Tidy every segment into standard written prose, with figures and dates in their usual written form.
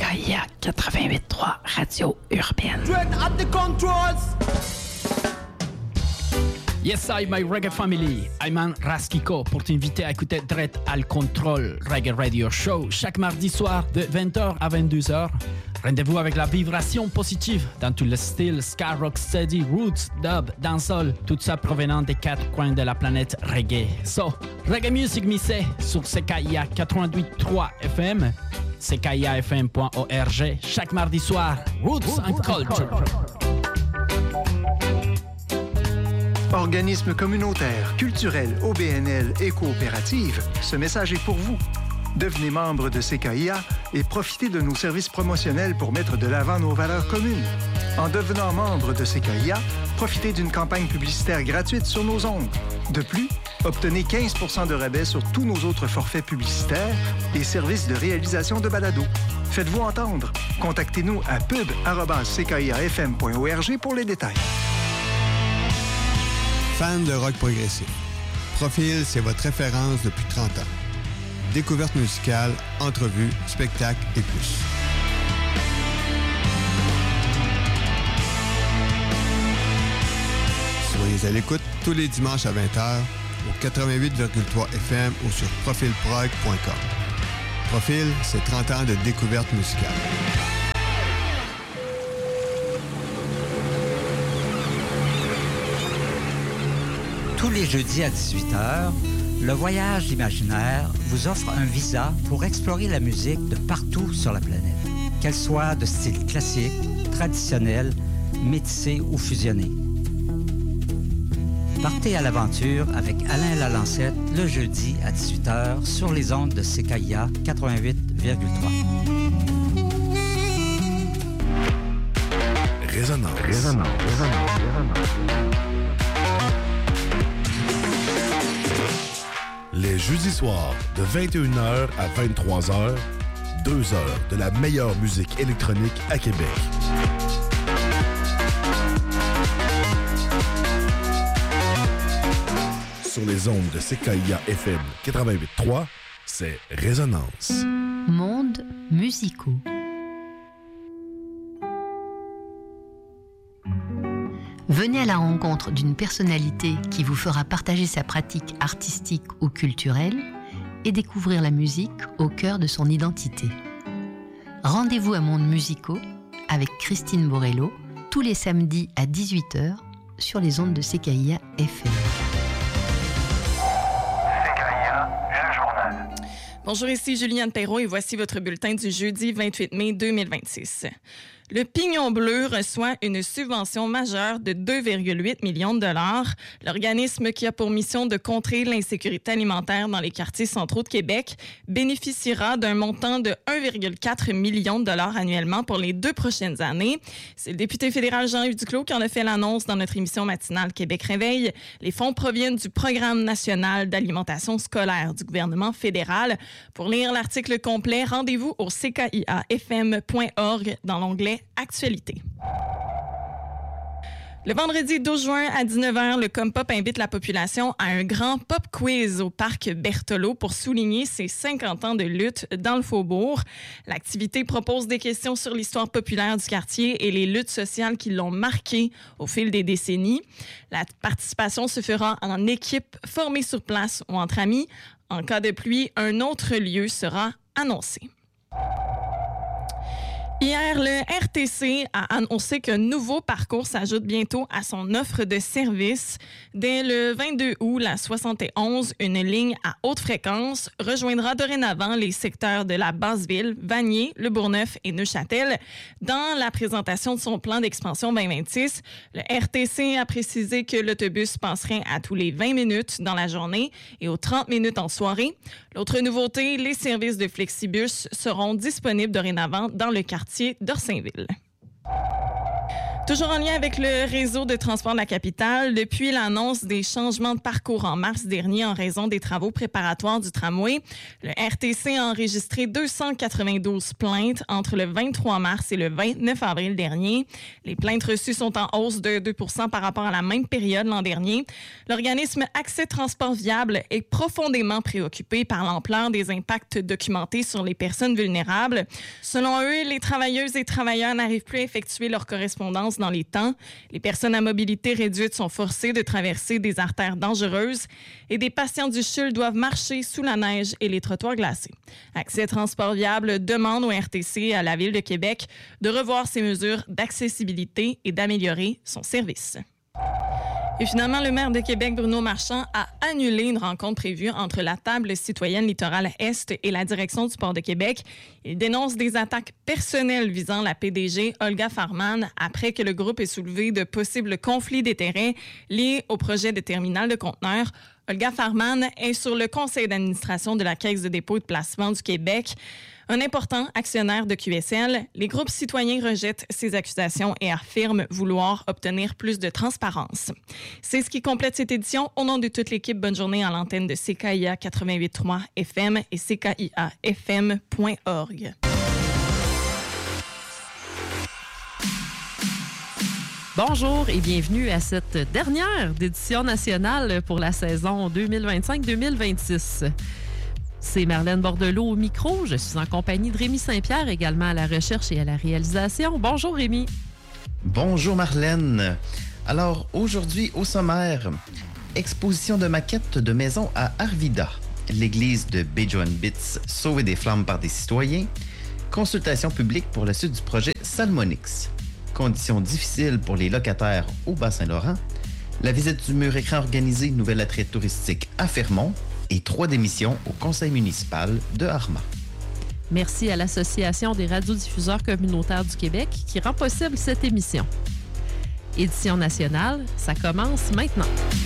CKIA 88.3 Radio Urbaine. At the controls. Yes, I, my reggae family. Ayman Raskiko pour t'inviter à écouter Dread al Control Reggae Radio Show chaque mardi soir de 20h à 22h. Rendez-vous avec la vibration positive dans tout le style ska, rocksteady, roots, dub, dancehall, tout ça provenant des quatre coins de la planète reggae. So, reggae music mixé sur CKIA 88.3 FM, ckiafm.org, chaque mardi soir, Roots and Culture. Organismes communautaires, culturels, OBNL et coopératives, ce message est pour vous. Devenez membre de CKIA et profitez de nos services promotionnels pour mettre de l'avant nos valeurs communes. En devenant membre de CKIA, profitez d'une campagne publicitaire gratuite sur nos ondes. De plus, obtenez 15 % de rabais sur tous nos autres forfaits publicitaires et services de réalisation de balado. Faites-vous entendre. Contactez-nous à pub@ckiafm.org pour les détails. Fan de rock progressif. Profil, c'est votre référence depuis 30 ans. Découverte musicale, entrevues, spectacles et plus. Soyez à l'écoute tous les dimanches à 20h au 88,3 FM ou sur profilprog.com. Profil, c'est 30 ans de découverte musicale. Tous les jeudis à 18h, Le Voyage imaginaire vous offre un visa pour explorer la musique de partout sur la planète, qu'elle soit de style classique, traditionnel, métissé ou fusionné. Partez à l'aventure avec Alain Lalancette le jeudi à 18h sur les ondes de CKIA 88,3. Résonance. Les jeudis soirs, de 21h à 23h, 2 heures de la meilleure musique électronique à Québec. Sur les ondes de CKIA FM 88.3, c'est Résonance. Mondes musicaux. Venez à la rencontre d'une personnalité qui vous fera partager sa pratique artistique ou culturelle et découvrir la musique au cœur de son identité. Rendez-vous à Mondes musicaux avec Christine Borello tous les samedis à 18h sur les ondes de CKIA FM. CKIA, le journal. Bonjour, ici Juliane Perrault et voici votre bulletin du jeudi 28 mai 2026. Le Pignon Bleu reçoit une subvention majeure de 2,8 millions de dollars. L'organisme qui a pour mission de contrer l'insécurité alimentaire dans les quartiers centraux de Québec bénéficiera d'un montant de 1,4 million de dollars annuellement pour les 2 prochaines années. C'est le député fédéral Jean-Yves Duclos qui en a fait l'annonce dans notre émission matinale Québec Réveil. Les fonds proviennent du Programme national d'alimentation scolaire du gouvernement fédéral. Pour lire l'article complet, rendez-vous au ckiafm.org dans l'onglet Actualité. Le vendredi 12 juin à 19h, le Compop invite la population à un grand pop quiz au parc Berthelot pour souligner ses 50 ans de lutte dans le Faubourg. L'activité propose des questions sur l'histoire populaire du quartier et les luttes sociales qui l'ont marqué au fil des décennies. La participation se fera en équipe formée sur place ou entre amis. En cas de pluie, un autre lieu sera annoncé. Hier, le RTC a annoncé qu'un nouveau parcours s'ajoute bientôt à son offre de service. Dès le 22 août, la 71, une ligne à haute fréquence, rejoindra dorénavant les secteurs de la Basse-Ville, Vanier, Le Bourgneuf et Neuchâtel. Dans la présentation de son plan d'expansion 2026, le RTC a précisé que l'autobus passerait à tous les 20 minutes dans la journée et aux 30 minutes en soirée. L'autre nouveauté, les services de Flexibus seront disponibles dorénavant dans le quartier d'Orsainville. Toujours en lien avec le réseau de transport de la capitale, depuis l'annonce des changements de parcours en mars dernier en raison des travaux préparatoires du tramway, le RTC a enregistré 292 plaintes entre le 23 mars et le 29 avril dernier. Les plaintes reçues sont en hausse de 2 % par rapport à la même période l'an dernier. L'organisme Accès Transport Viable est profondément préoccupé par l'ampleur des impacts documentés sur les personnes vulnérables. Selon eux, les travailleuses et travailleurs n'arrivent plus à effectuer leur correspondance dans les temps. Les personnes à mobilité réduite sont forcées de traverser des artères dangereuses et des patients du CHUL doivent marcher sous la neige et les trottoirs glacés. Accès Transport Viable demande au RTC et à la Ville de Québec de revoir ses mesures d'accessibilité et d'améliorer son service. Et finalement, le maire de Québec, Bruno Marchand, a annulé une rencontre prévue entre la table citoyenne Littoral Est et la direction du port de Québec. Il dénonce des attaques personnelles visant la PDG Olga Farman après que le groupe ait soulevé de possibles conflits d'intérêts liés au projet de terminal de conteneurs. Olga Farman est sur le conseil d'administration de la Caisse de dépôt et de placement du Québec. Un important actionnaire de QSL, les groupes citoyens rejettent ces accusations et affirment vouloir obtenir plus de transparence. C'est ce qui complète cette édition. Au nom de toute l'équipe, bonne journée à l'antenne de CKIA 88.3 FM et CKIAFM.org. Bonjour et bienvenue à cette dernière édition nationale pour la saison 2025-2026. C'est Marlène Bordelot au micro. Je suis en compagnie de Rémi Saint-Pierre, également à la recherche et à la réalisation. Bonjour Rémi. Bonjour Marlène. Alors aujourd'hui au sommaire, exposition de maquettes de maisons à Arvida, l'église de Béjoan Bits sauvée des flammes par des citoyens, consultation publique pour la suite du projet Salmonix, conditions difficiles pour les locataires au Bas-Saint-Laurent, la visite du mur écran organisé, nouvel attrait touristique à Fermont, et 3 démissions au conseil municipal de Armand. Merci à l'Association des radiodiffuseurs communautaires du Québec qui rend possible cette émission. Édition nationale, ça commence maintenant.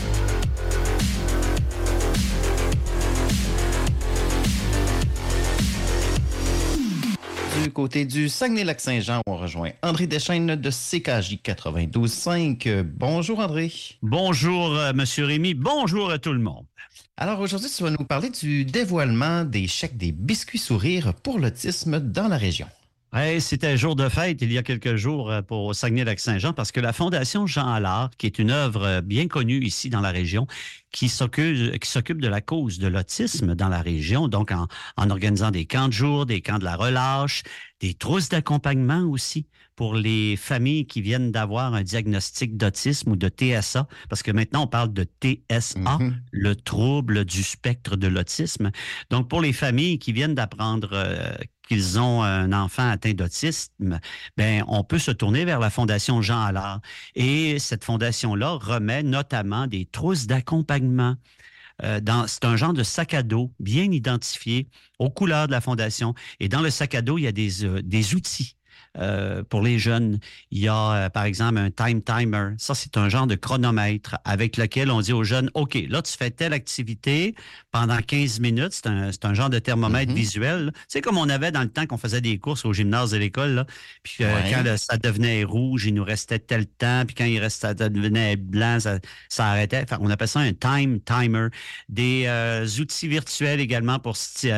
Du côté du Saguenay-Lac-Saint-Jean, on rejoint André Deschênes de CKJ 92.5. Bonjour André. Bonjour M. Rémy. Bonjour à tout le monde. Alors aujourd'hui, tu vas nous parler du dévoilement des chèques des biscuits sourires pour l'autisme dans la région. Hey, c'était jour de fête il y a quelques jours pour Saguenay-Lac-Saint-Jean parce que la Fondation Jean Allard, qui est une œuvre bien connue ici dans la région, qui s'occupe de la cause de l'autisme dans la région, donc en organisant des camps de jour, des camps de la relâche, des trousses d'accompagnement aussi pour les familles qui viennent d'avoir un diagnostic d'autisme ou de TSA, parce que maintenant on parle de TSA, le trouble du spectre de l'autisme. Donc pour les familles qui viennent d'apprendre qu'ils ont un enfant atteint d'autisme, ben on peut se tourner vers la Fondation Jean Allard. Et cette fondation-là remet notamment des trousses d'accompagnement. C'est un genre de sac à dos bien identifié aux couleurs de la Fondation. Et dans le sac à dos, il y a des outils. Pour les jeunes, il y a, par exemple, un time timer. Ça, c'est un genre de chronomètre avec lequel on dit aux jeunes, OK, là, tu fais telle activité pendant 15 minutes. C'est un genre de thermomètre visuel. C'est comme on avait dans le temps qu'on faisait des courses au gymnase de l'école. Là. Puis quand ça devenait rouge, il nous restait tel temps. Puis quand ça devenait blanc, ça arrêtait. Enfin, on appelle ça un time timer. Des outils virtuels également pour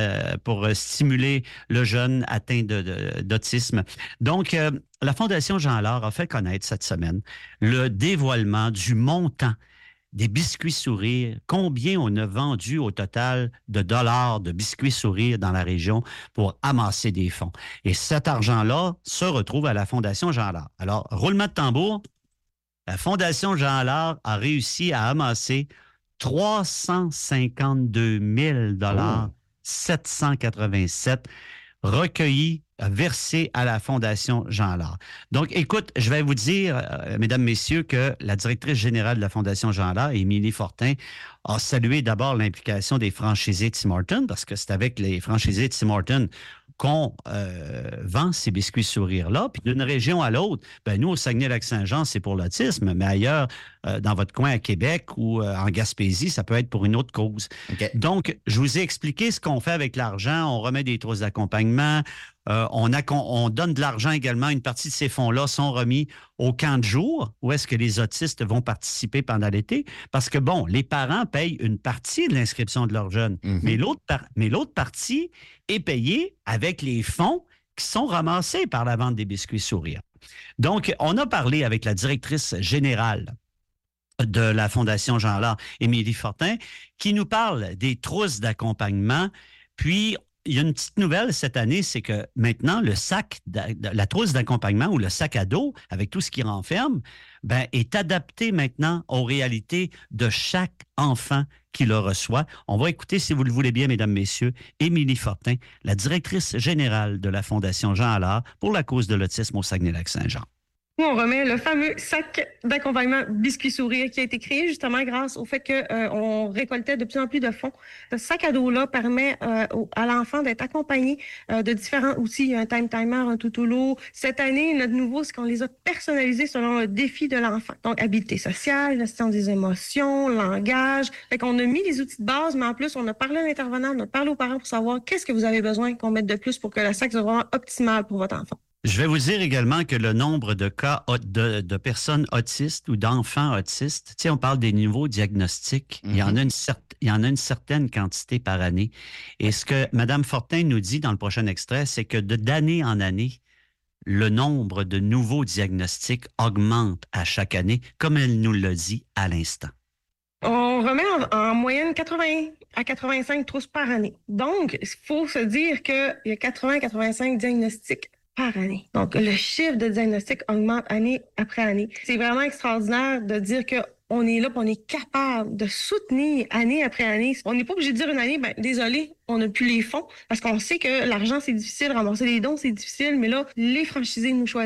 stimuler le jeune atteint d'autisme. Donc, la Fondation Jean Allard a fait connaître cette semaine le dévoilement du montant des biscuits sourires, combien on a vendu au total de dollars de biscuits sourires dans la région pour amasser des fonds. Et cet argent-là se retrouve à la Fondation Jean Allard. Alors, roulement de tambour, la Fondation Jean Allard a réussi à amasser 352 000 787 recueillis, versés à la Fondation Jean Allard. Donc, écoute, je vais vous dire, mesdames, messieurs, que la directrice générale de la Fondation Jean Allard, Émilie Fortin, a salué d'abord l'implication des franchisés de Tim Hortons, parce que c'est avec les franchisés de Tim Hortons qu'on vend ces biscuits sourires-là. Puis d'une région à l'autre, ben nous, au Saguenay-Lac-Saint-Jean, c'est pour l'autisme, mais ailleurs, dans votre coin à Québec ou en Gaspésie, ça peut être pour une autre cause. Okay. Donc, je vous ai expliqué ce qu'on fait avec l'argent. On remet des trousses d'accompagnement. On donne de l'argent également. Une partie de ces fonds-là sont remis au camp de jour où est-ce que les autistes vont participer pendant l'été. Parce que, bon, les parents payent une partie de l'inscription de leurs jeunes, mais l'autre partie est payée avec les fonds qui sont ramassés par la vente des biscuits sourires. Donc, on a parlé avec la directrice générale de la Fondation Jean Allard, Émilie Fortin, qui nous parle des trousses d'accompagnement. Puis, il y a une petite nouvelle cette année, c'est que maintenant, la trousse d'accompagnement ou le sac à dos, avec tout ce qui renferme, est adapté maintenant aux réalités de chaque enfant qui le reçoit. On va écouter, si vous le voulez bien, mesdames, messieurs, Émilie Fortin, la directrice générale de la Fondation Jean Allard pour la cause de l'autisme au Saguenay-Lac-Saint-Jean. On remet le fameux sac d'accompagnement Biscuits Sourires qui a été créé justement grâce au fait qu'on récoltait de plus en plus de fonds. Ce sac à dos-là permet à l'enfant d'être accompagné de différents outils, un time-timer, un toutou-l'eau. Cette année, notre nouveau, c'est qu'on les a personnalisés selon le défi de l'enfant. Donc, habileté sociale, gestion des émotions, langage. Fait qu'on a mis les outils de base, mais en plus, on a parlé à l'intervenant, on a parlé aux parents pour savoir qu'est-ce que vous avez besoin qu'on mette de plus pour que le sac soit vraiment optimal pour votre enfant. Je vais vous dire également que le nombre de cas de personnes autistes ou d'enfants autistes, tu sais, on parle des niveaux diagnostiques, il y en a une certaine quantité par année. Et ce que Mme Fortin nous dit dans le prochain extrait, c'est que d'année en année, le nombre de nouveaux diagnostics augmente à chaque année, comme elle nous l'a dit à l'instant. On remet en moyenne 80 à 85 trousses par année. Donc, il faut se dire qu'il y a 80-85 diagnostics par année. Donc, le chiffre de diagnostic augmente année après année. C'est vraiment extraordinaire de dire qu'on est là, on est capable de soutenir année après année. On n'est pas obligé de dire une année, désolé, on n'a plus les fonds, parce qu'on sait que l'argent, c'est difficile, ramasser les dons, c'est difficile, mais là, les franchisés nous choisissent.